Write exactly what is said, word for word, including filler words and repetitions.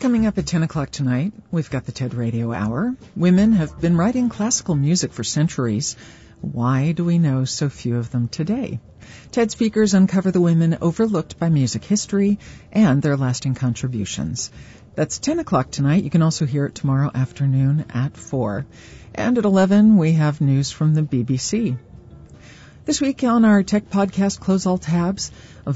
Coming up at ten o'clock tonight, we've got the TED Radio Hour. Women have been writing classical music for centuries. Why do we know so few of them today? TED speakers uncover the women overlooked by music history and their lasting contributions. That's ten o'clock tonight. You can also hear it tomorrow afternoon at four. And at eleven, we have news from the B B C. This week on our Tech Podcast, Close All Tabs,